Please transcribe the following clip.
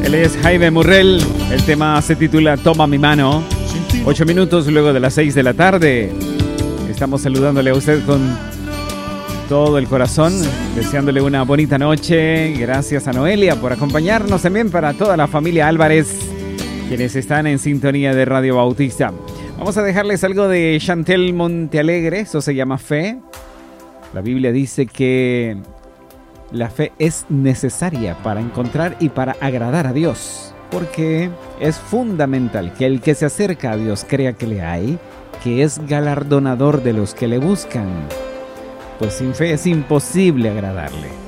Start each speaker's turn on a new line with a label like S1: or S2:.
S1: Él es Jaime Murrell. El tema se titula Toma mi mano. 8 minutos luego de las 6 de la tarde. Estamos saludándole a usted con todo el corazón, deseándole una bonita noche. Gracias a Noelia por acompañarnos, también para toda la familia Álvarez, quienes están en sintonía de Radio Bautista. Vamos a dejarles algo de Chantel Montealegre, eso se llama fe. La Biblia dice que la fe es necesaria para encontrar y para agradar a Dios, porque es fundamental que el que se acerca a Dios crea que le hay, que es galardonador de los que le buscan, pues sin fe es imposible agradarle.